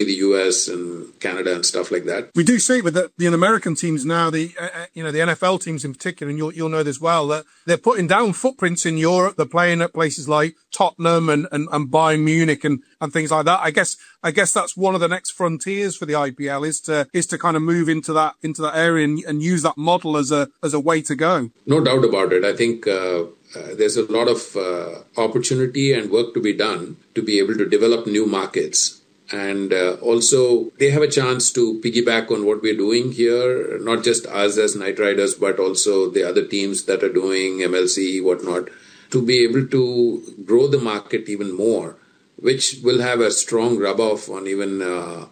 the US and Canada and stuff like that. We do see it with the American teams now, the NFL teams in particular, and you'll know this well, that they're putting down footprints in Europe. They're playing at places like Tottenham and Bayern Munich and things like that. I guess that's one of the next frontiers for the IPL is to kind of move into that area and use that model as a way to go. No doubt about it. I think there's a lot of opportunity and work to be done to be able to develop new markets. And also, they have a chance to piggyback on what we're doing here, not just us as Knight Riders, but also the other teams that are doing MLC, whatnot, to be able to grow the market even more, which will have a strong rub-off on even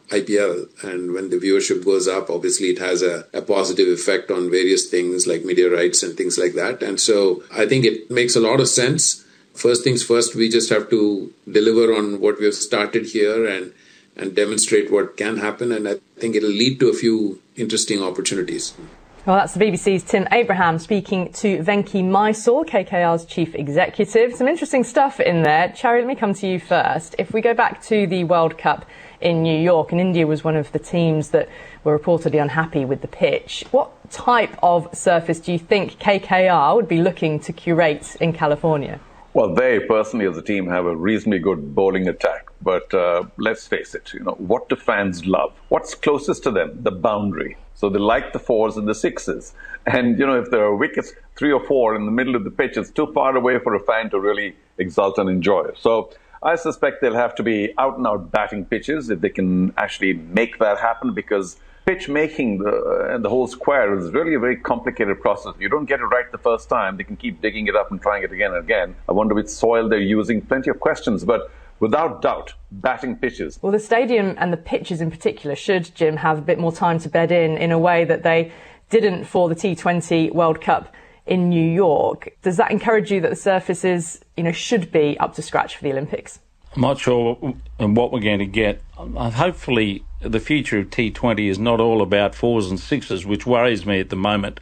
IPL. And when the viewership goes up, obviously it has a positive effect on various things like media rights and things like that. And so I think it makes a lot of sense. First things first, we just have to deliver on what we've started here and demonstrate what can happen. And I think it'll lead to a few interesting opportunities. Well, that's the BBC's Tim Abraham speaking to Venki Mysore, KKR's chief executive. Some interesting stuff in there. Chari, let me come to you first. If we go back to the World Cup in New York, and India was one of the teams that were reportedly unhappy with the pitch, what type of surface do you think KKR would be looking to curate in California? Well, they personally as a team have a reasonably good bowling attack. But let's face it, what do fans love? What's closest to them? The boundary. So they like the 4s and the 6s. And, if there are wickets 3 or 4 in the middle of the pitch, it's too far away for a fan to really exult and enjoy it. So I suspect they'll have to be out-and-out batting pitches if they can actually make that happen, because pitch making the whole square is really a very complicated process. You don't get it right the first time. They can keep digging it up and trying it again and again. I wonder which soil they're using. Plenty of questions, but without doubt, batting pitches. Well, the stadium and the pitches in particular should, Jim, have a bit more time to bed in a way that they didn't for the T20 World Cup in New York. Does that encourage you that the surfaces, should be up to scratch for the Olympics? I'm not sure what we're going to get. Hopefully, the future of T20 is not all about 4s and 6s, which worries me at the moment.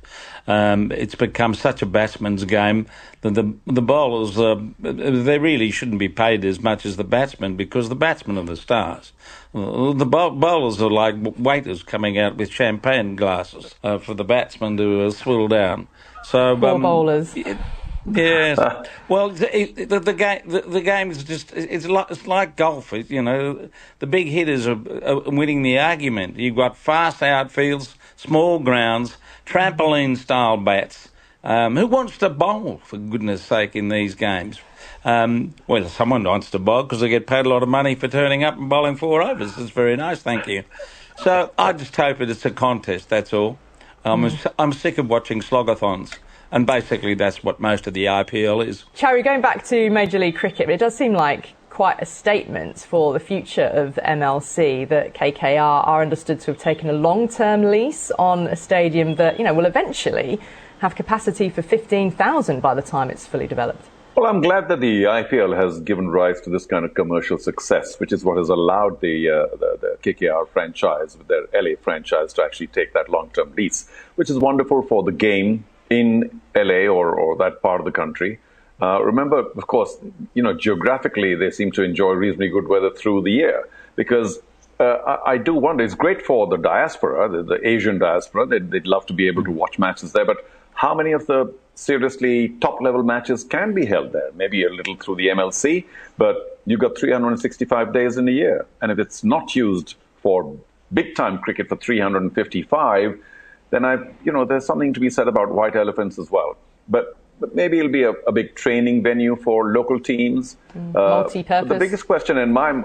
It's become such a batsman's game that the bowlers, they really shouldn't be paid as much as the batsmen, because the batsmen are the stars. The bowlers are like waiters coming out with champagne glasses for the batsmen to swill down. So poor bowlers. Yes. Well, the game is just, it's like golf. The big hitters are winning the argument. You've got fast outfields, small grounds, trampoline-style bats. Who wants to bowl, for goodness sake, in these games? Well, someone wants to bowl because they get paid a lot of money for turning up and bowling 4 overs. It's very nice, thank you. So I just hope it's a contest, that's all. I'm sick of watching slogathons. And basically that's what most of the IPL is. Chari, going back to Major League Cricket, it does seem like quite a statement for the future of MLC that KKR are understood to have taken a long-term lease on a stadium that, will eventually have capacity for 15,000 by the time it's fully developed. Well, I'm glad that the IPL has given rise to this kind of commercial success, which is what has allowed the KKR franchise, with their LA franchise, to actually take that long-term lease, which is wonderful for the game in LA or that part of the country. Remember, of course, geographically, they seem to enjoy reasonably good weather through the year, because I do wonder, it's great for the diaspora, the Asian diaspora. They'd love to be able to watch matches there, but how many of the seriously top-level matches can be held there? Maybe a little through the MLC, but you've got 365 days in a year. And if it's not used for big-time cricket for 355, then there's something to be said about white elephants as well. But maybe it'll be a big training venue for local teams. Multi-purpose. The biggest question in my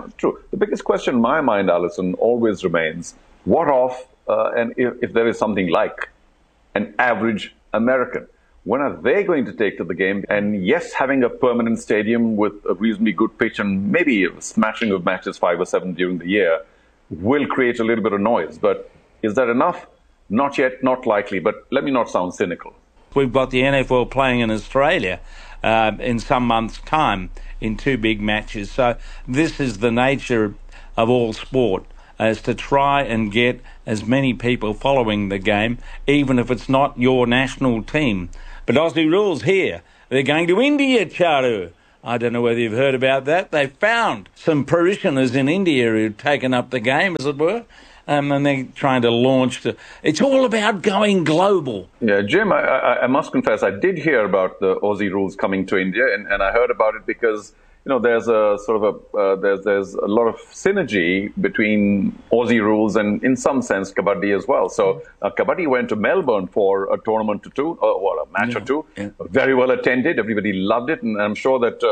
mind, Alison, always remains, what of, and if there is something like an average American, when are they going to take to the game? And yes, having a permanent stadium with a reasonably good pitch and maybe a smashing of matches, 5 or 7 during the year, will create a little bit of noise. But is that enough? Not yet, not likely, but let me not sound cynical. We've got the NFL playing in Australia in some months' time in 2 big matches. So this is the nature of all sport, is to try and get as many people following the game, even if it's not your national team. But Aussie rules here. They're going to India, Charu. I don't know whether you've heard about that. They found some parishioners in India who'd taken up the game, as it were, and they're trying to launch. It's all about going global. Yeah, Jim, I must confess, I did hear about the Aussie rules coming to India, and I heard about it because there's a sort of there's a lot of synergy between Aussie rules and, in some sense, Kabaddi as well. So Kabaddi went to Melbourne for a tournament or two, or a match or two, very well attended. Everybody loved it, and I'm sure that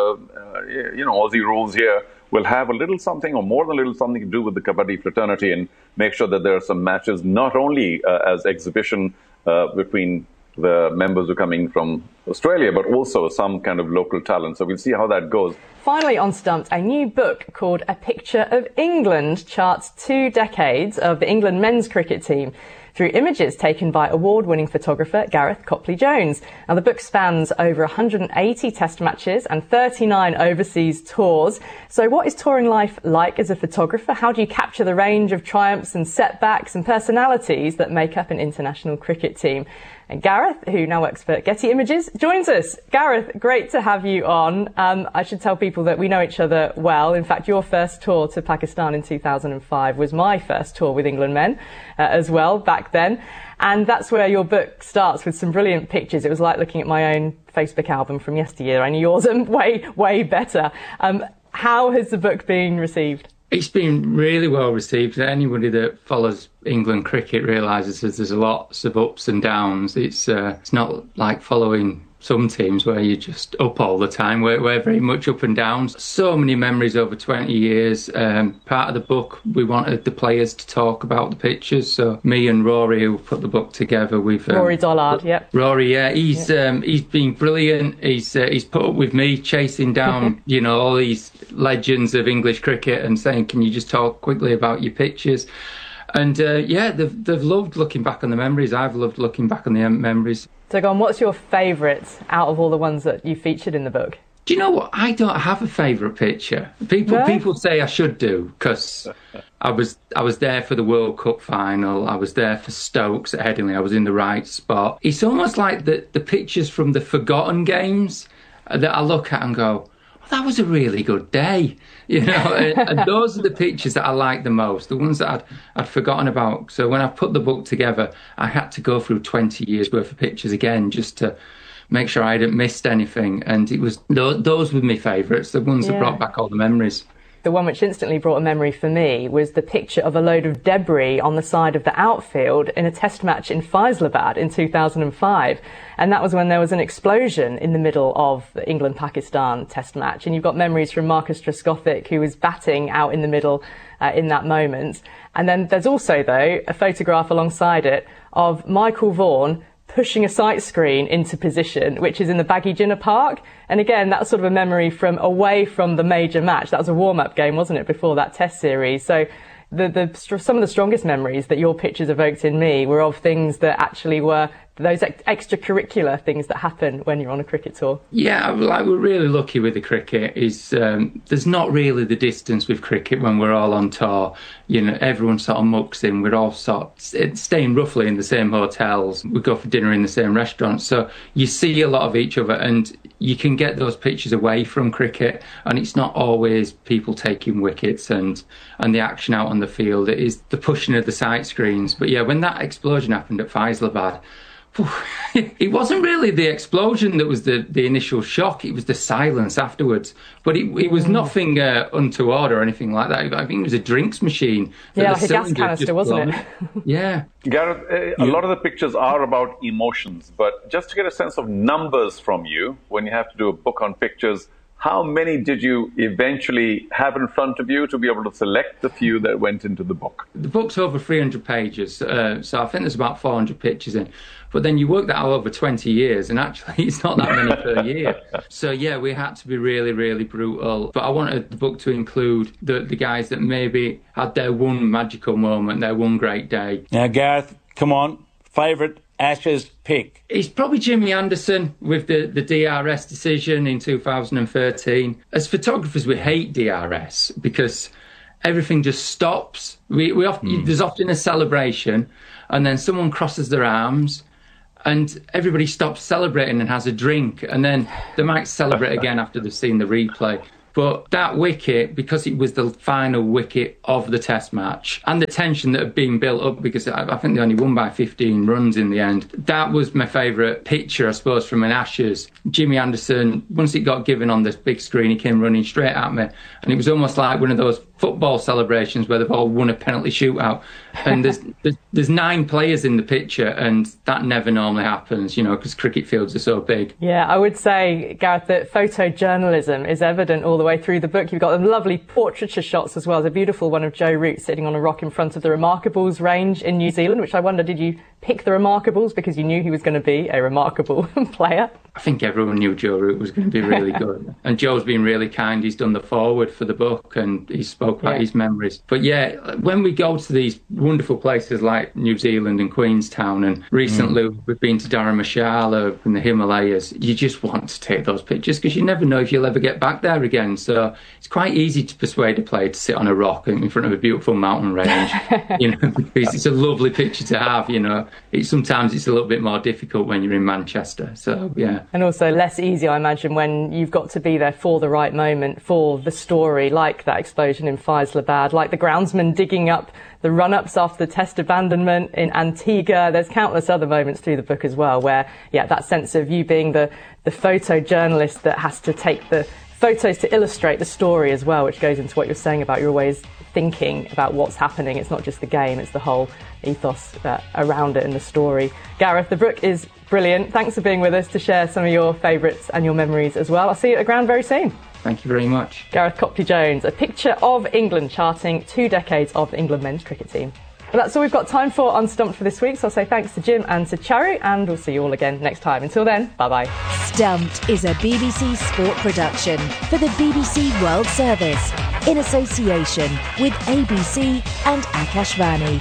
Aussie rules here will have a little something, or more than a little something, to do with the Kabaddi fraternity, and make sure that there are some matches not only as exhibition between the members who are coming from Australia, but also some kind of local talent. So we'll see how that goes. Finally on Stumped, a new book called A Picture of England charts 2 decades of the England men's cricket team through images taken by award-winning photographer Gareth Copley-Jones. Now, the book spans over 180 test matches and 39 overseas tours. So what is touring life like as a photographer? How do you capture the range of triumphs and setbacks and personalities that make up an international cricket team? And Gareth, who now works for Getty Images, joins us. Gareth, great to have you on. I should tell people that we know each other well. In fact, your first tour to Pakistan in 2005 was my first tour with England men as well back then. And that's where your book starts, with some brilliant pictures. It was like looking at my own Facebook album from yesteryear. Only yours are way better. How has the book been received? It's been really well received. Anybody that follows England cricket realises that there's lots of ups and downs. It's not like following some teams where you're just up all the time. We're very much up and down. So many memories over 20 years. Part of the book, we wanted the players to talk about the pictures. So me and Rory, who put the book together, Rory Dollard, yep. Rory, yeah, he's been brilliant. He's put up with me chasing down, all these legends of English cricket and saying, can you just talk quickly about your pictures? And they've loved looking back on the memories. I've loved looking back on the memories. So go on, what's your favourite out of all the ones that you featured in the book? Do you know what? I don't have a favourite picture. People say I should do, because I was there for the World Cup final. I was there for Stokes at Headingley. I was in the right spot. It's almost like the pictures from the forgotten games that I look at and go, that was a really good day, and those are the pictures that I like the most, the ones that I'd forgotten about. So when I put the book together, I had to go through 20 years worth of pictures again just to make sure I hadn't missed anything. And it was those were my favourites, the ones that brought back all the memories. The one which instantly brought a memory for me was the picture of a load of debris on the side of the outfield in a test match in Faisalabad in 2005. And that was when there was an explosion in the middle of the England-Pakistan test match. And you've got memories from Marcus Trescothick, who was batting out in the middle in that moment. And then there's also, though, a photograph alongside it of Michael Vaughan pushing a sight screen into position, which is in the Baggy Jinnah Park. And again, that's sort of a memory from away from the major match. That was a warm-up game, wasn't it, before that test series? So some of the strongest memories that your pictures evoked in me were of things that actually were those extracurricular things that happen when you're on a cricket tour. Yeah, we're really lucky with the cricket. There's not really the distance with cricket when we're all on tour. Everyone sort of mucks in. We're all staying roughly in the same hotels. We go for dinner in the same restaurants. So you see a lot of each other, and you can get those pictures away from cricket. And it's not always people taking wickets and the action out on the field. It is the pushing of the sight screens. But yeah, when that explosion happened at Faisalabad, it wasn't really the explosion that was the initial shock. It was the silence afterwards. But it was nothing untoward or anything like that. I think it was a drinks machine. Yeah, like a gas canister, wasn't it? Yeah. Gareth, a lot of the pictures are about emotions. But just to get a sense of numbers from you, when you have to do a book on pictures, how many did you eventually have in front of you to be able to select the few that went into the book? The book's over 300 pages, so I think there's about 400 pictures in. But then you work that out over 20 years, and actually it's not that many per year. So yeah, we had to be really, really brutal. But I wanted the book to include the guys that maybe had their one magical moment, their one great day. Now, Gareth, come on, favourite Ashes pick? It's probably Jimmy Anderson with the DRS decision in 2013. As photographers, we hate DRS because everything just stops. There's often a celebration, and then someone crosses their arms, and everybody stops celebrating and has a drink, and then they might celebrate again after they've seen the replay. But that wicket, because it was the final wicket of the Test match, and the tension that had been built up, because I think they only won by 15 runs in the end, that was my favourite picture, I suppose, from an Ashes. Jimmy Anderson, once it got given on the big screen, he came running straight at me, and it was almost like one of those football celebrations where they've all won a penalty shootout. And there's 9 players in the picture, and that never normally happens, because cricket fields are so big. Yeah, I would say, Gareth, that photojournalism is evident all the way through the book. You've got lovely portraiture shots as well. There's a beautiful one of Joe Root sitting on a rock in front of the Remarkables range in New Zealand, which I wonder, did you pick the Remarkables because you knew he was going to be a remarkable player? I think everyone knew Joe Root was going to be really good. And Joe's been really kind. He's done the foreword for the book and he spoke about his memories. But yeah, when we go to these wonderful places like New Zealand and Queenstown, and recently we've been to Dharamshala in the Himalayas, you just want to take those pictures because you never know if you'll ever get back there again. So it's quite easy to persuade a player to sit on a rock in front of a beautiful mountain range, because it's a lovely picture to have, Sometimes it's a little bit more difficult when you're in Manchester. So, yeah. And also less easy, I imagine, when you've got to be there for the right moment, for the story, like that explosion in Faisalabad, like the groundsman digging up the run-ups after the Test abandonment in Antigua. There's countless other moments through the book as well where, that sense of you being the photojournalist that has to take the photos to illustrate the story as well, which goes into what you're saying about you're always thinking about what's happening. It's not just the game, it's the whole ethos around it and the story. Gareth, the book is brilliant. Thanks for being with us to share some of your favourites and your memories as well. I'll see you at the ground very soon. Thank you very much. Gareth Copley-Jones, a picture of England charting 2 decades of the England men's cricket team. Well, that's all we've got time for on Stumped for this week, so I'll say thanks to Jim and to Charu, and we'll see you all again next time. Until then, bye-bye. Stumped is a BBC Sport production for the BBC World Service, in association with ABC and Akashvani.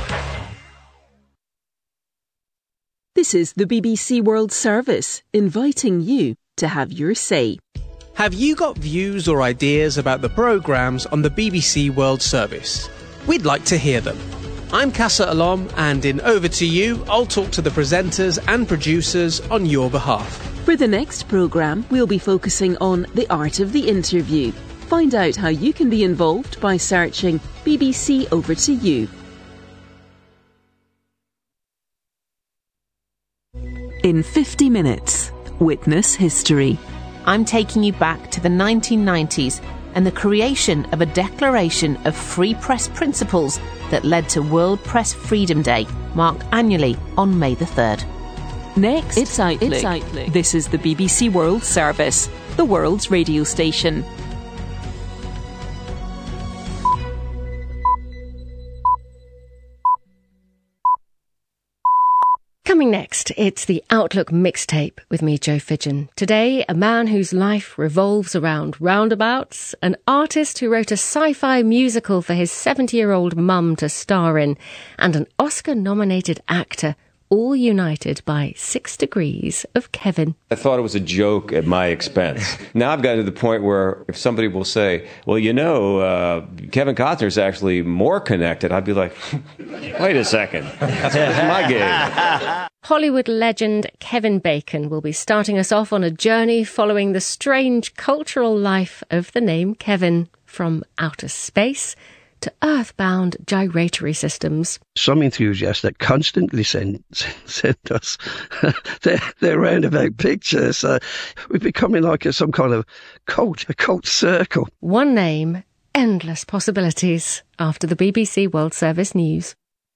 This is the BBC World Service, inviting you to have your say. Have you got views or ideas about the programmes on the BBC World Service? We'd like to hear them. I'm Casa Alom, and in Over to You, I'll talk to the presenters and producers on your behalf. For the next programme, we'll be focusing on the art of the interview. Find out how you can be involved by searching BBC Over to You. In 50 minutes, witness history. I'm taking you back to the 1990s and the creation of a declaration of free press principles that led to World Press Freedom Day, marked annually on May the 3rd. Next, it's Outlook. This is the BBC World Service, the world's radio station. Coming next, it's the Outlook mixtape with me, Jo Fidgen. Today, a man whose life revolves around roundabouts, an artist who wrote a sci-fi musical for his 70-year-old mum to star in, and an Oscar-nominated actor, all united by 6 degrees of Kevin. I thought it was a joke at my expense. Now I've gotten to the point where if somebody will say, well, Kevin Costner's actually more connected, I'd be like, wait a second, that's my game. Hollywood legend Kevin Bacon will be starting us off on a journey following the strange cultural life of the name Kevin, from outer space to earthbound gyratory systems. Some enthusiasts that constantly send us their roundabout pictures. We're becoming like some kind of a cult circle. One name, endless possibilities, after the BBC World Service News.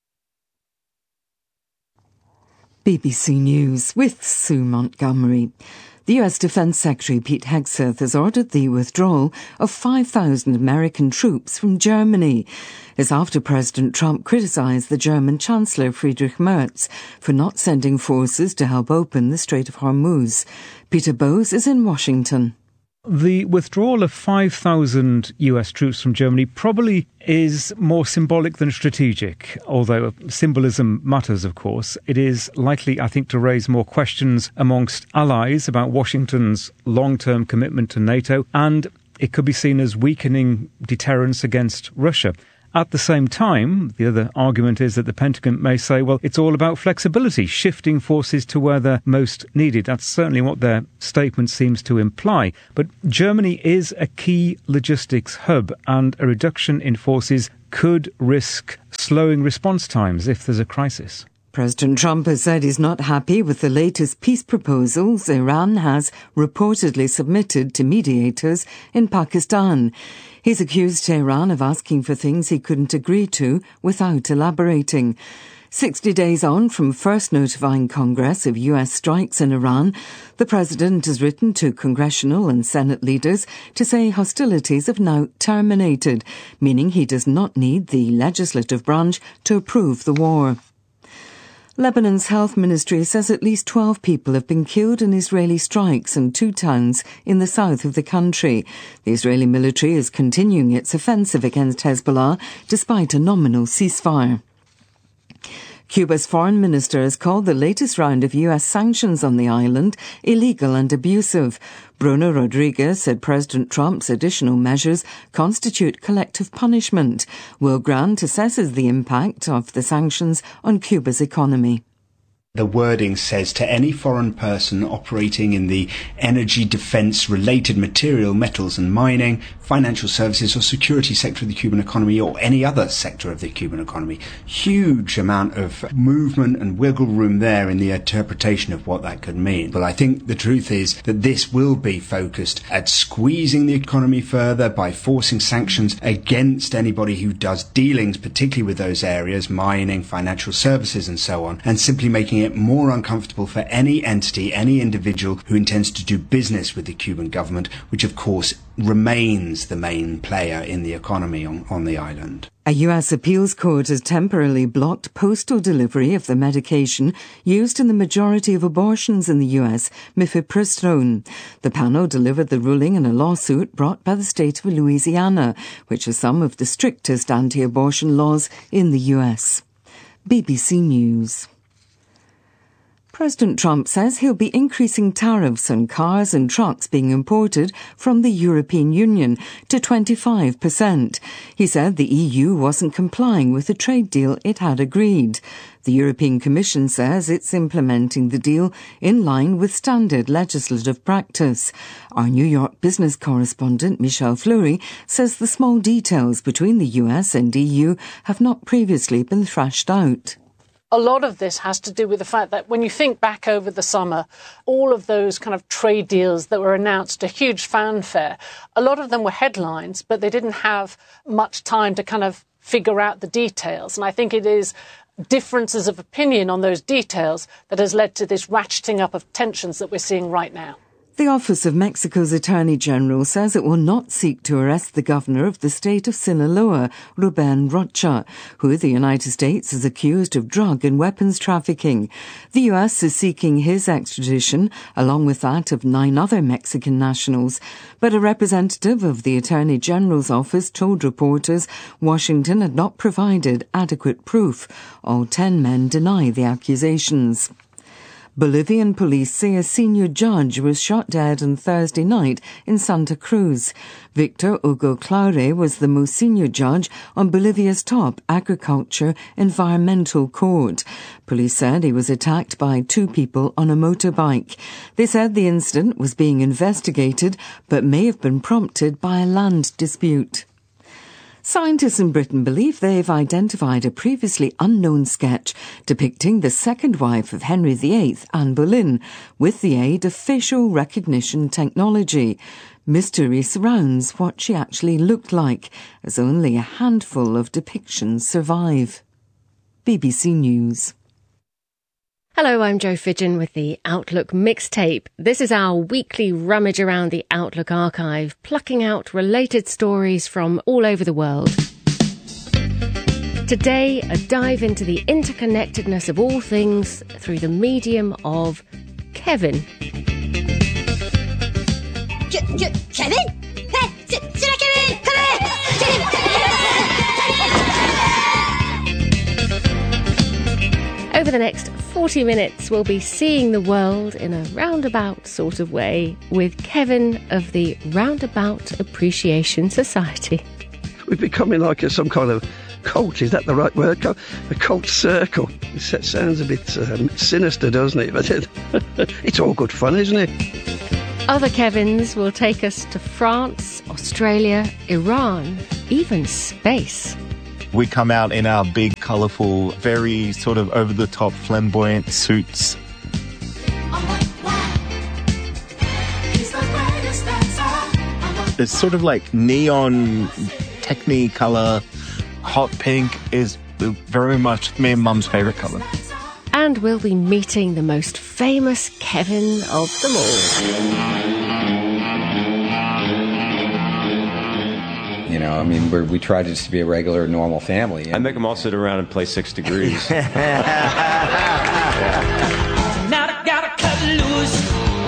BBC News with Sue Montgomery. The US Defense Secretary Pete Hegseth has ordered the withdrawal of 5,000 American troops from Germany. It's after President Trump criticised the German Chancellor Friedrich Merz for not sending forces to help open the Strait of Hormuz. Peter Bowes is in Washington. The withdrawal of 5,000 US troops from Germany probably is more symbolic than strategic, although symbolism matters, of course. It is likely, I think, to raise more questions amongst allies about Washington's long-term commitment to NATO, and it could be seen as weakening deterrence against Russia. At the same time, the other argument is that the Pentagon may say, well, it's all about flexibility, shifting forces to where they're most needed. That's certainly what their statement seems to imply. But Germany is a key logistics hub, and a reduction in forces could risk slowing response times if there's a crisis. President Trump has said he's not happy with the latest peace proposals Iran has reportedly submitted to mediators in Pakistan. He's accused Tehran of asking for things he couldn't agree to without elaborating. 60 days on from first notifying Congress of US strikes in Iran, the president has written to congressional and Senate leaders to say hostilities have now terminated, meaning he does not need the legislative branch to approve the war. Lebanon's health ministry says at least 12 people have been killed in Israeli strikes in 2 towns in the south of the country. The Israeli military is continuing its offensive against Hezbollah despite a nominal ceasefire. Cuba's foreign minister has called the latest round of US sanctions on the island illegal and abusive. Bruno Rodriguez said President Trump's additional measures constitute collective punishment. Will Grant assesses the impact of the sanctions on Cuba's economy. The wording says to any foreign person operating in the energy, defence, related material, metals and mining, financial services or security sector of the Cuban economy or any other sector of the Cuban economy. Huge amount of movement and wiggle room there in the interpretation of what that could mean. But I think the truth is that this will be focused at squeezing the economy further by forcing sanctions against anybody who does dealings, particularly with those areas, mining, financial services and so on, and simply making it more uncomfortable for any entity, any individual who intends to do business with the Cuban government, which of course remains the main player in the economy on the island. A US appeals court has temporarily blocked postal delivery of the medication used in the majority of abortions in the US, mifepristone. The panel delivered the ruling in a lawsuit brought by the state of Louisiana, which has some of the strictest anti-abortion laws in the US. BBC News. President Trump says he'll be increasing tariffs on cars and trucks being imported from the European Union to 25%. He said the EU wasn't complying with the trade deal it had agreed. The European Commission says it's implementing the deal in line with standard legislative practice. Our New York business correspondent, Michelle Fleury, says the small details between the US and EU have not previously been thrashed out. A lot of this has to do with the fact that when you think back over the summer, all of those kind of trade deals that were announced to huge fanfare, a lot of them were headlines, but they didn't have much time to kind of figure out the details. And I think it is differences of opinion on those details that has led to this ratcheting up of tensions that we're seeing right now. The Office of Mexico's Attorney General says it will not seek to arrest the governor of the state of Sinaloa, Ruben Rocha, who the United States is accused of drug and weapons trafficking. The U.S. is seeking his extradition, along with that of 9 other Mexican nationals. But a representative of the Attorney General's office told reporters Washington had not provided adequate proof. All 10 men deny the accusations. Bolivian police say a senior judge was shot dead on Thursday night in Santa Cruz. Victor Hugo Claure was the most senior judge on Bolivia's top agriculture environmental court. Police said he was attacked by 2 people on a motorbike. They said the incident was being investigated but may have been prompted by a land dispute. Scientists in Britain believe they've identified a previously unknown sketch depicting the second wife of Henry VIII, Anne Boleyn, with the aid of facial recognition technology. Mystery surrounds what she actually looked like, as only a handful of depictions survive. BBC News. Hello, I'm Jo Fidgen with the Outlook Mixtape. This is our weekly rummage around the Outlook archive, plucking out related stories from all over the world. Today, a dive into the interconnectedness of all things through the medium of Kevin. Kevin? Hey, Kevin! Come here! Over the next 40 minutes, we'll be seeing the world in a roundabout sort of way with Kevin of the Roundabout Appreciation Society. we're becoming like some kind of cult. Is that the right word? A cult circle. It sounds a bit sinister, doesn't it? But it's all good fun, isn't it? Other Kevins will take us to France, Australia, Iran, even space. We come out in our big, colourful, very sort of over-the-top, flamboyant suits. It's sort of like neon, technicolor, hot pink is very much me and Mum's favourite colour. And we'll be meeting the most famous Kevin of them all. You know, I mean, we try just to be a regular, normal family. I make them all sit around and play 6 Degrees. Now I gotta cut loose,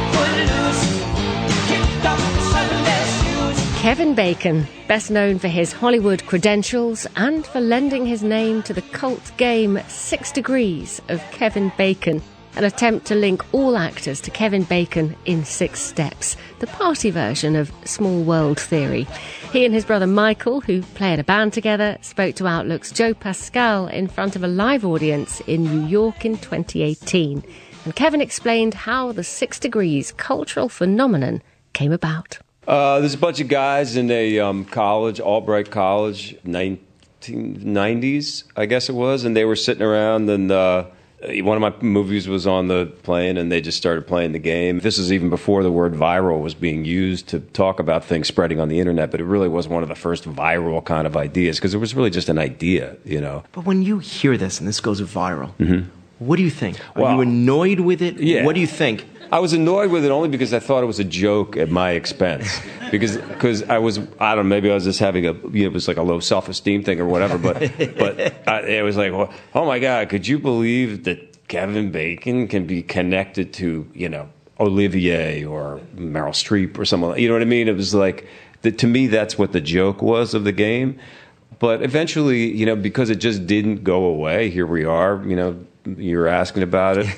kick off the Sunday shoes. Kevin Bacon, best known for his Hollywood credentials and for lending his name to the cult game 6 Degrees of Kevin Bacon, an attempt to link all actors to Kevin Bacon in 6 Steps, the party version of Small World Theory. He and his brother Michael, who play in a band together, spoke to Outlook's Joe Pascal in front of a live audience in New York in 2018. And Kevin explained how the 6 Degrees cultural phenomenon came about. There's a bunch of guys in a college, Albright College, 1990s, I guess it was, and they were sitting around, and one of my movies was on the plane, and they just started playing the game. This is even before the word viral was being used to talk about things spreading on the internet, but it really was one of the first viral kind of ideas, because it was really just an idea, you know. But when you hear this, and this goes viral, Mm-hmm. what do you think? Are you annoyed with it? Yeah. What do you think? I was annoyed with it only because I thought it was a joke at my expense. Because I don't know, maybe I was just having it was like a low self-esteem thing or whatever, but it was like, well, oh my God, could you believe that Kevin Bacon can be connected to, you know, Olivier or Meryl Streep or someone, you know what I mean? It was like, to me, that's what the joke was of the game. But eventually, you know, because it just didn't go away, here we are, you know, you're asking about it.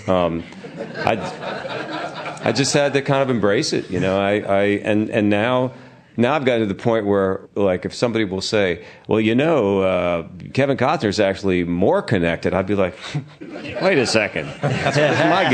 I just had to kind of embrace it, you know. And now I've gotten to the point where, like, if somebody will say, well, you know, Kevin Costner's actually more connected, I'd be like, wait a second, that's my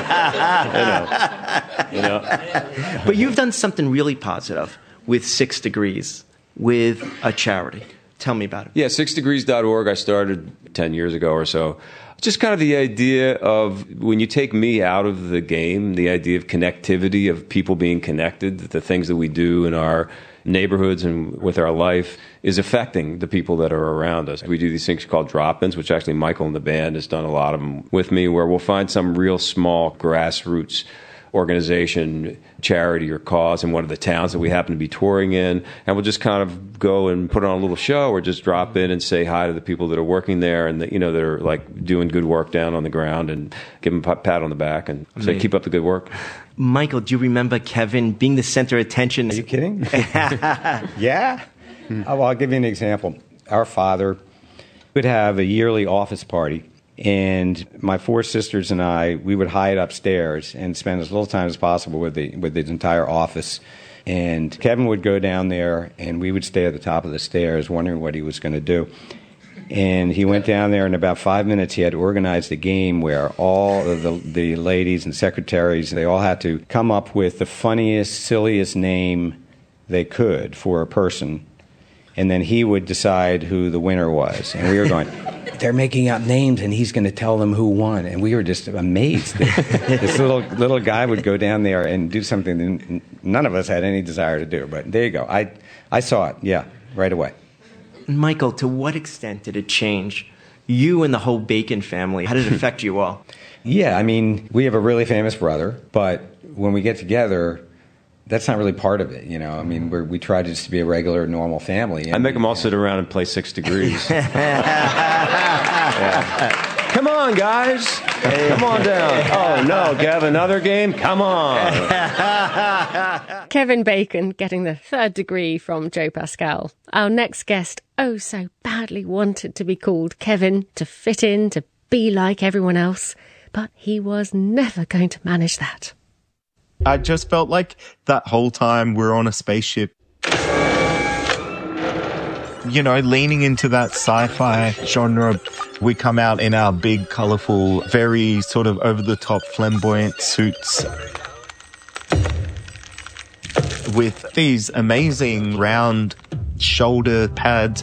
game, you know. But you've done something really positive with 6 Degrees, with a charity. Tell me about it. Yeah, 6degrees.org I started 10 years ago or so. Just kind of the idea of when you take me out of the game, the idea of connectivity, of people being connected, the things that we do in our neighborhoods and with our life is affecting the people that are around us. We do these things called drop-ins, which actually Michael and the band has done a lot of them with me, where we'll find some real small grassroots organization, charity, or cause in one of the towns that we happen to be touring in, and we'll just kind of go and put on a little show or just drop in and say hi to the people that are working there and that, you know, that are like doing good work down on the ground, and give them a pat on the back and say, keep up the good work. Michael, do you remember Kevin being the center of attention? Are you kidding? Yeah? Well, I'll give you an example. Our father would have a yearly office party, and my 4 sisters and I, we would hide upstairs and spend as little time as possible with the entire office. And Kevin would go down there, and we would stay at the top of the stairs wondering what he was going to do. And he went down there, in about 5 minutes, he had organized a game where all of the ladies and secretaries, they all had to come up with the funniest, silliest name they could for a person. And then he would decide who the winner was. And we were going, they're making up names, and he's going to tell them who won. And we were just amazed. This little guy would go down there and do something that none of us had any desire to do. But there you go. I saw it, yeah, right away. Michael, to what extent did it change you and the whole Bacon family? How did it affect you all? Yeah, I mean, we have a really famous brother, but when we get together, that's not really part of it, you know. I mean, we try to just be a regular, normal family. I make them all sit around and play 6 Degrees. Yeah. Come on, guys. Come on down. Oh, no, Kev, another game? Come on. Kevin Bacon getting the 3rd degree from Joe Pascal. Our next guest so badly wanted to be called Kevin, to fit in, to be like everyone else. But he was never going to manage that. I just felt like that whole time we're on a spaceship. leaning into that sci-fi genre. We come out in our big, colourful, very sort of over-the-top flamboyant suits with these amazing round shoulder pads.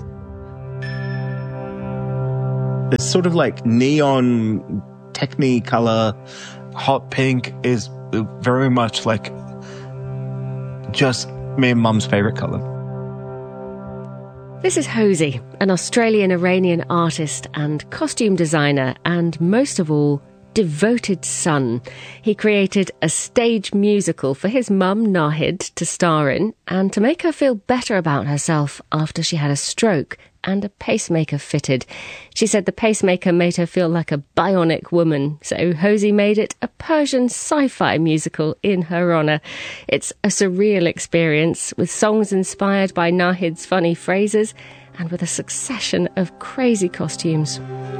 It's sort of like neon Technicolor hot pink is very much like just me and Mum's favourite colour. This is Hosey, an Australian-Iranian artist and costume designer, and most of all, devoted son. He created a stage musical for his mum, Nahid, to star in, and to make her feel better about herself after she had a stroke and a pacemaker fitted. She said the pacemaker made her feel like a bionic woman, so Hosey made it a Persian sci-fi musical in her honour. It's a surreal experience, with songs inspired by Nahid's funny phrases, and with a succession of crazy costumes.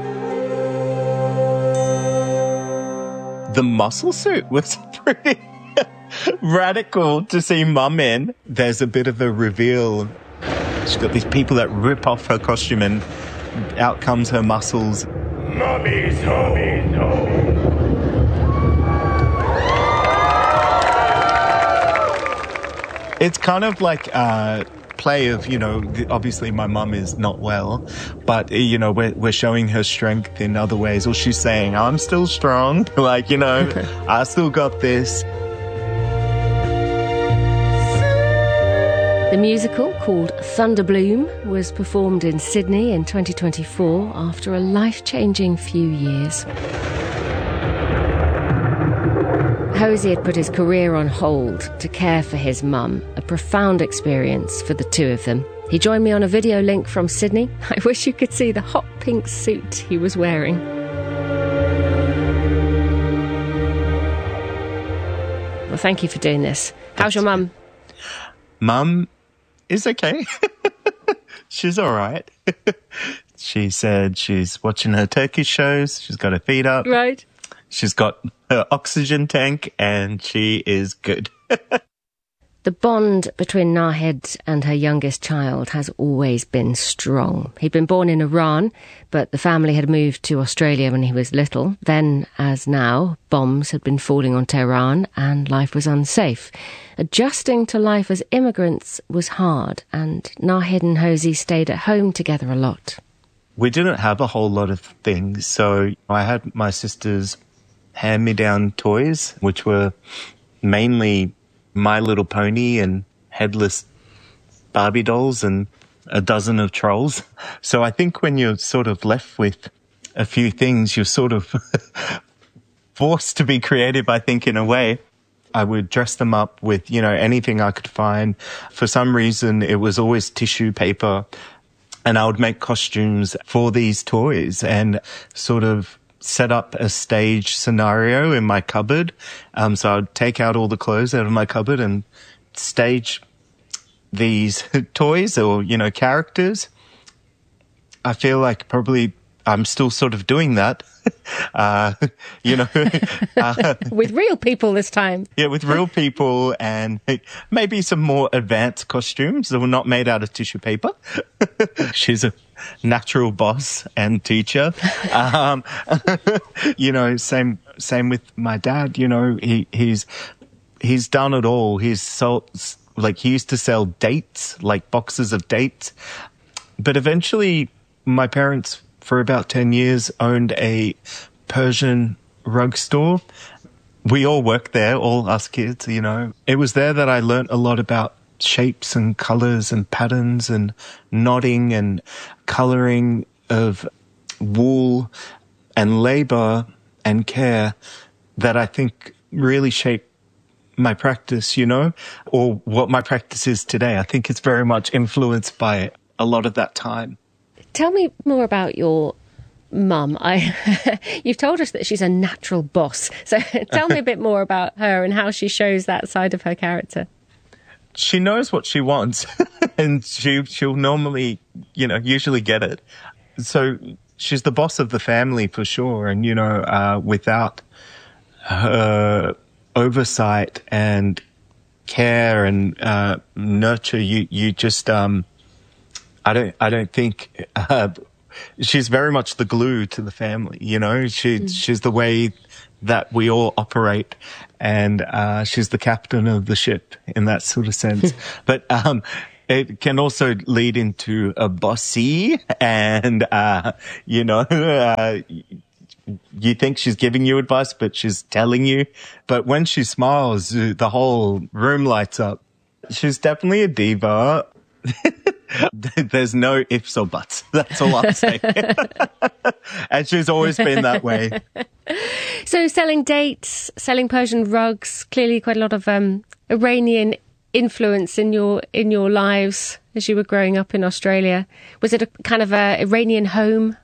The muscle suit was pretty radical to see Mum in. There's a bit of a reveal. She's got these people that rip off her costume and out comes her muscles. Mummy's home. It's kind of like a play of, obviously my mum is not well, but, we're showing her strength in other ways. Or she's saying, I'm still strong. I still got this. The musical, called Thunderbloom, was performed in Sydney in 2024 after a life-changing few years. Hosey had put his career on hold to care for his mum, a profound experience for the two of them. He joined me on a video link from Sydney. I wish you could see the hot pink suit he was wearing. Well, thank you for doing this. How's your mum? Mum is okay. She's all right. She said she's watching her Turkish shows. She's got her feet up. Right. She's got her oxygen tank and she is good. The bond between Nahid and her youngest child has always been strong. He'd been born in Iran, but the family had moved to Australia when he was little. Then, as now, bombs had been falling on Tehran and life was unsafe. Adjusting to life as immigrants was hard, and Nahid and Hosey stayed at home together a lot. We didn't have a whole lot of things, so I had my sister's hand-me-down toys, which were mainly My Little Pony and headless Barbie dolls and a dozen of trolls. So I think when you're sort of left with a few things, you're sort of forced to be creative, I think, in a way. I would dress them up with, anything I could find. For some reason, it was always tissue paper. And I would make costumes for these toys and sort of set up a stage scenario in my cupboard. So I would take out all the clothes out of my cupboard and stage these toys or, characters. I feel like probably I'm still sort of doing that. With real people this time. Yeah, with real people and maybe some more advanced costumes that were not made out of tissue paper. She's a natural boss and teacher. Same with my dad, he's done it all. He used to sell dates, like boxes of dates. But eventually my parents, for about 10 years, owned a Persian rug store. We all worked there, all us kids, It was there that I learnt a lot about shapes and colours and patterns and knotting and colouring of wool and labour and care that I think really shaped my practice, or what my practice is today. I think it's very much influenced by a lot of that time. Tell me more about your mum. You've told us that she's a natural boss. So tell me a bit more about her and how she shows that side of her character. She knows what she wants and she'll normally, usually get it. So she's the boss of the family for sure. And, without her oversight and care and nurture, you just, I don't think she's very much the glue to the family. You know, she's the way that we all operate, and she's the captain of the ship in that sort of sense. But it can also lead into a bossy, and you think she's giving you advice, but she's telling you. But when she smiles, the whole room lights up. She's definitely a diva. There's no ifs or buts. That's all I'm saying. And she's always been that way. So selling dates, selling Persian rugs, clearly quite a lot of Iranian influence in your lives as you were growing up in Australia. Was it a kind of a Iranian home?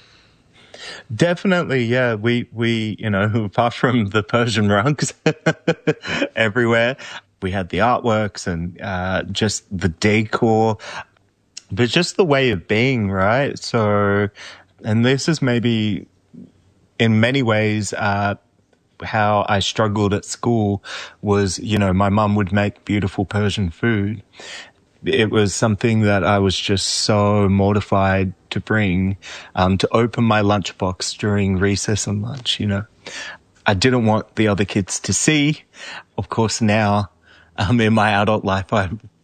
Definitely, yeah. We apart from the Persian rugs everywhere, we had the artworks and just the decor, but just the way of being, right? So, and this is maybe in many ways how I struggled at school was, my mum would make beautiful Persian food. It was something that I was just so mortified to bring, to open my lunchbox during recess and lunch, I didn't want the other kids to see. Of course, now, in my adult life,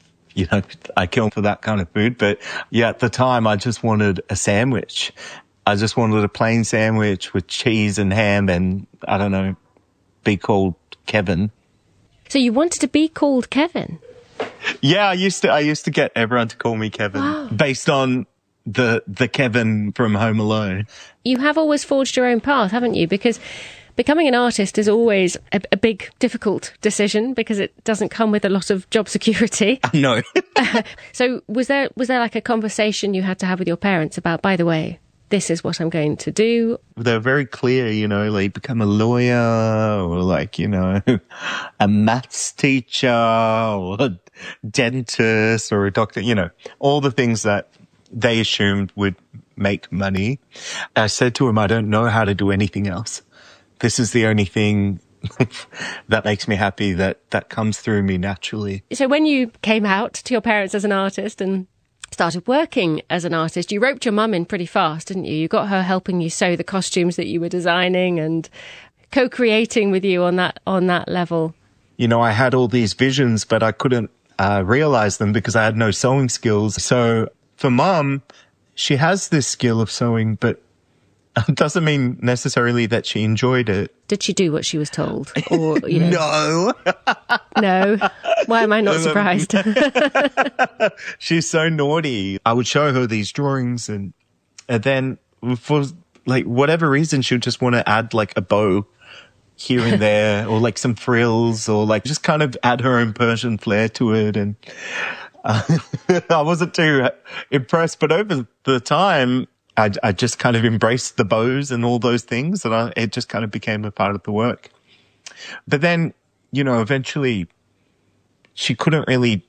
I kill for that kind of food. But yeah, at the time, I just wanted a sandwich. I just wanted a plain sandwich with cheese and ham and, I don't know, be called Kevin. So you wanted to be called Kevin? Yeah, I used to get everyone to call me Kevin based on the Kevin from Home Alone. You have always forged your own path, haven't you? Because becoming an artist is always a big, difficult decision because it doesn't come with a lot of job security. No. So was there like a conversation you had to have with your parents about, by the way, this is what I'm going to do? They're very clear, like become a lawyer or like, a maths teacher or a dentist or a doctor, all the things that they assumed would make money. I said to him, I don't know how to do anything else. This is the only thing that makes me happy, that comes through me naturally. So when you came out to your parents as an artist and started working as an artist, you roped your mum in pretty fast, didn't you? You got her helping you sew the costumes that you were designing and co-creating with you on that level. I had all these visions, but I couldn't realize them because I had no sewing skills. So for Mum, she has this skill of sewing, but it doesn't mean necessarily that she enjoyed it. Did she do what she was told? Or No. No. Why am I not surprised? She's so naughty. I would show her these drawings and then for like whatever reason, she would just want to add like a bow here and there or like some frills or like just kind of add her own Persian flair to it. And I wasn't too impressed, but over the time, I just kind of embraced the bows and all those things, and it just kind of became a part of the work. But then, eventually she couldn't really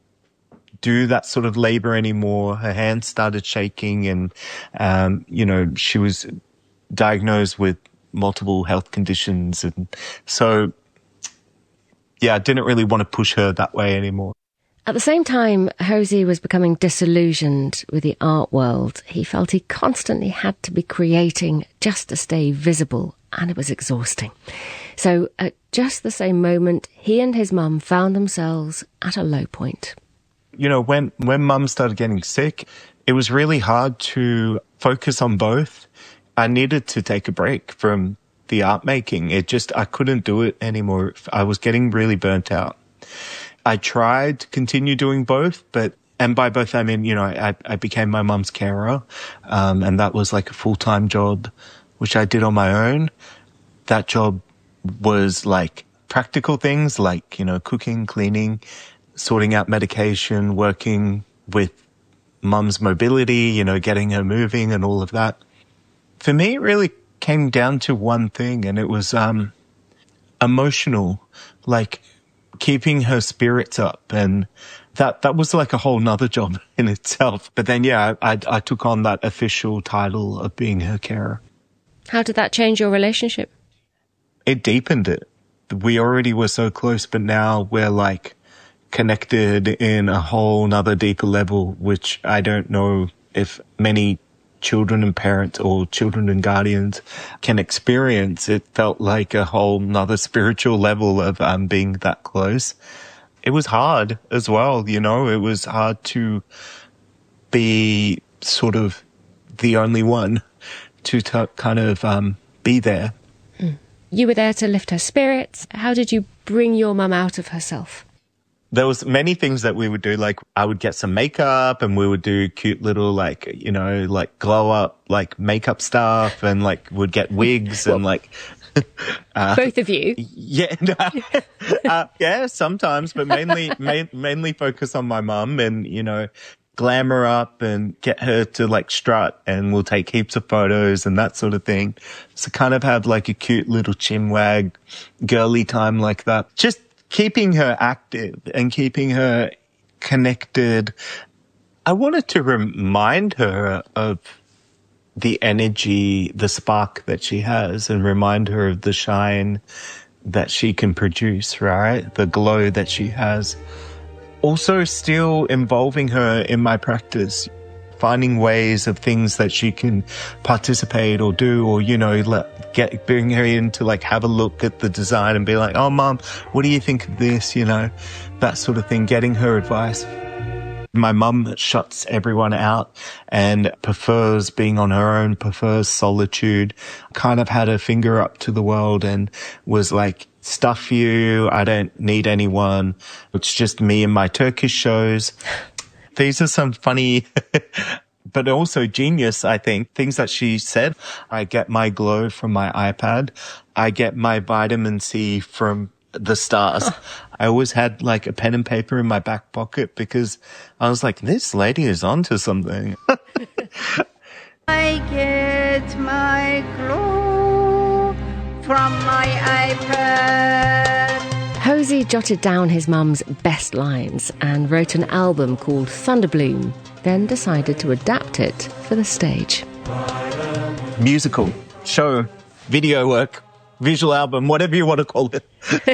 do that sort of labor anymore. Her hands started shaking and, she was diagnosed with multiple health conditions. And so, yeah, I didn't really want to push her that way anymore. At the same time, Hosey was becoming disillusioned with the art world. He felt he constantly had to be creating just to stay visible, and it was exhausting. So at just the same moment, he and his mum found themselves at a low point. When Mum started getting sick, it was really hard to focus on both. I needed to take a break from the art making. I couldn't do it anymore. I was getting really burnt out. I tried to continue doing both, and by both I mean, I became my mum's carer, and that was like a full-time job, which I did on my own. That job was like practical things like, cooking, cleaning, sorting out medication, working with mum's mobility, getting her moving and all of that. For me, it really came down to one thing, and it was emotional, like keeping her spirits up, and that was like a whole nother job in itself. But then, yeah, I took on that official title of being her carer. How did that change your relationship? It deepened it. We already were so close, but now we're like connected in a whole nother deeper level, which I don't know if many children and parents or children and guardians can experience. It felt like a whole nother spiritual level of being that close. It was hard as well, you know, it was hard to be sort of the only one to kind of be there. You were there to lift her spirits. How did you bring your mum out of herself? There was many things that we would do. Like I would get some makeup and we would do cute little, like, you know, like glow up, like makeup stuff, and like would get wigs and like, both of you? Yeah. Yeah, sometimes, but mainly focus on my mum and, you know, glam her up and get her to like strut, and we'll take heaps of photos and that sort of thing. So kind of have like a cute little chinwag girly time like that. Just keeping her active and keeping her connected. I wanted to remind her of the energy, the spark that she has, and remind her of the shine that she can produce, right? The glow that she has. Also still involving her in my practice, finding ways of things that she can participate or do, or, you know, bring her in to like have a look at the design and be like, oh, Mum, what do you think of this? You know, that sort of thing, getting her advice. My mum shuts everyone out and prefers being on her own, prefers solitude, kind of had her finger up to the world and was like, stuff you, I don't need anyone. It's just me and my Turkish shows. These are some funny, but also genius, I think, things that she said. I get my glow from my iPad. I get my vitamin C from the stars. I always had like a pen and paper in my back pocket because I was like, this lady is onto something. I get my glow from my iPad. Hosey jotted down his mum's best lines and wrote an album called Thunderbloom, then decided to adapt it for the stage. Musical, show, video work, visual album, whatever you want to call it.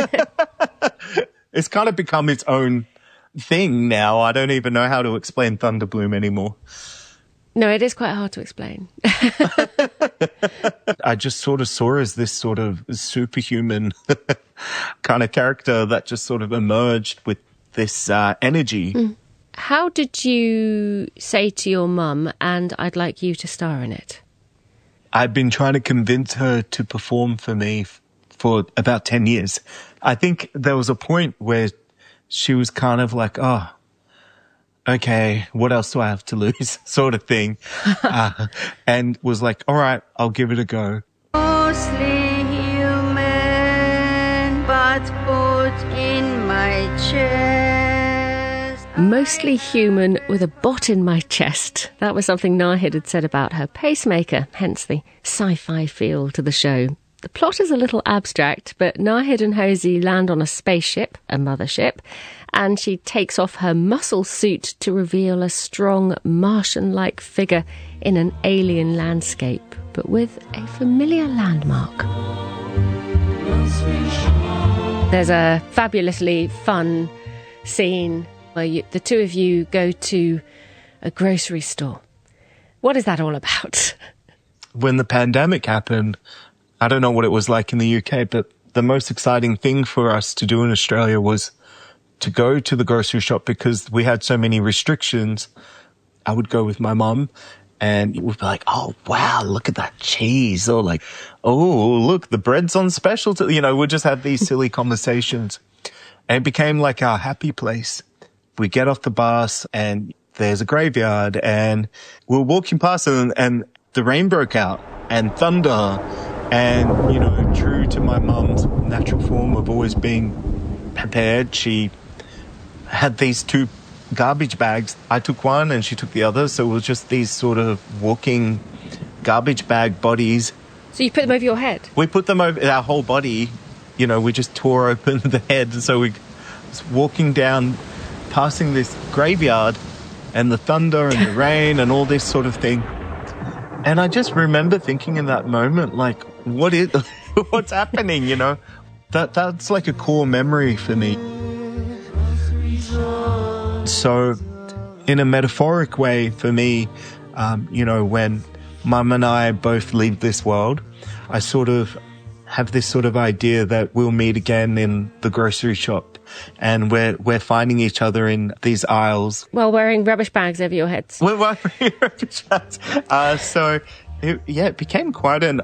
It's kind of become its own thing now. I don't even know how to explain Thunderbloom anymore. No, it is quite hard to explain. I just sort of saw her as this sort of superhuman kind of character that just sort of emerged with this energy. How did you say to your mum, and I'd like you to star in it? I've been trying to convince her to perform for me for about 10 years. I think there was a point where she was kind of like, oh, okay, what else do I have to lose? Sort of thing. And was like, all right, I'll give it a go. Mostly human, but put in my chest. Mostly human with a bot in my chest. That was something Nahid had said about her pacemaker, hence the sci-fi feel to the show. The plot is a little abstract, but Nahid and Hosey land on a spaceship, a mothership, and she takes off her muscle suit to reveal a strong Martian-like figure in an alien landscape, but with a familiar landmark. There's a fabulously fun scene where the two of you go to a grocery store. What is that all about? When the pandemic happened, I don't know what it was like in the UK, but the most exciting thing for us to do in Australia was to go to the grocery shop because we had so many restrictions. I would go with my mum and we'd be like, oh, wow, look at that cheese. Or like, oh, look, the bread's on special. You know, we'd just have these silly conversations. And it became like our happy place. We get off the bus and there's a graveyard and we're walking past and the rain broke out and thunder. And, you know, true to my mum's natural form of always being prepared, she had these two garbage bags. I took one and she took the other. So it was just these sort of walking garbage bag bodies. So you put them over your head? We put them over our whole body. You know, we just tore open the head. And so we was walking down, passing this graveyard and the thunder and the rain and all this sort of thing. And I just remember thinking in that moment, like, what's happening, you know? That's like a core memory for me. So in a metaphoric way for me, when Mum and I both leave this world, I sort of have this sort of idea that we'll meet again in the grocery shop, and we're finding each other in these aisles. While wearing rubbish bags over your heads. We're wearing rubbish bags. It became quite an